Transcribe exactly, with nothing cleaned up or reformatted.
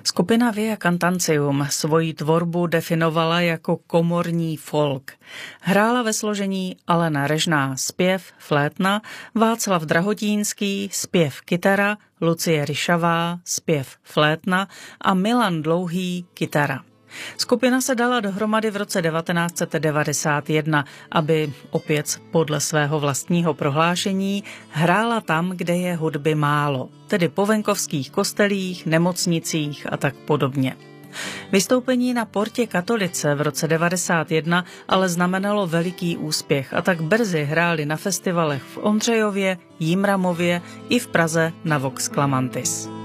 Skupina Via Cantancium svoji tvorbu definovala jako komorní folk. Hrála ve složení Alena Režná zpěv, flétna, Václav Drahotínský zpěv, kytara, Lucie Ryšavá zpěv, flétna a Milan Dlouhý kytara. Skupina se dala dohromady v roce devatenáct set devadesát jedna, aby opět podle svého vlastního prohlášení hrála tam, kde je hudby málo, tedy po venkovských kostelích, nemocnicích a tak podobně. Vystoupení na Portě Katolice v roce devadesát jedna ale znamenalo veliký úspěch a tak brzy hráli na festivalech v Ondřejově, Jimramově i v Praze na Vox Clamantis.